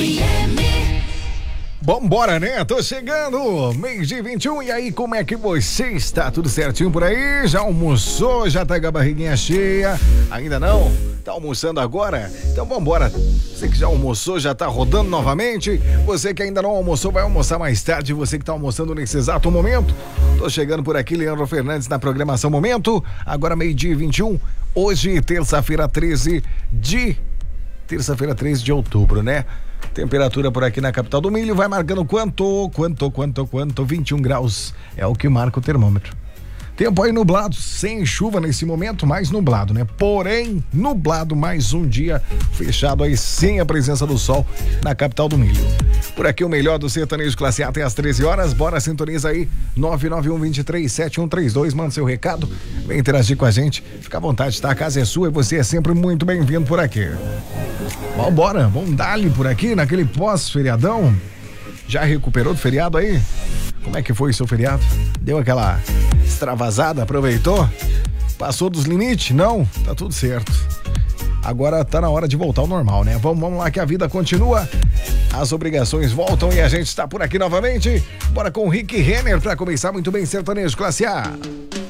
Vambora, né? Tô chegando, mês de 21, e aí, como é que você está? Tudo certinho por aí? Já almoçou? Já tá com a barriguinha cheia? Ainda não? Tá almoçando agora? Então vambora. Você que já almoçou, já tá rodando novamente. Você que ainda não almoçou, vai almoçar mais tarde. Você que tá almoçando nesse exato momento. Tô chegando por aqui, Leandro Fernandes, na programação Momento. Agora meio-dia 21. Hoje, terça-feira 13 de outubro, né? Temperatura por aqui na capital do milho vai marcando quanto? 21 graus é o que marca o termômetro. Tempo aí nublado, sem chuva nesse momento, mais nublado, né? Porém, nublado, mais um dia fechado aí sem a presença do sol na capital do milho. Por aqui o melhor do sertanejo classe A até às 13 horas. Bora, sintoniza aí 991-23-7132, manda seu recado, vem interagir com a gente, fica à vontade, tá? A casa é sua e você é sempre muito bem-vindo por aqui. Vambora, vamos dar-lhe por aqui naquele pós-feriadão. Já recuperou do feriado aí? Como é que foi o seu feriado? Deu aquela extravasada, aproveitou? Passou dos limites? Não? Tá tudo certo. Agora tá na hora de voltar ao normal, né? Vamos lá que a vida continua, as obrigações voltam e a gente está por aqui novamente. Bora com o Rick Renner pra começar muito bem sertanejo classe A.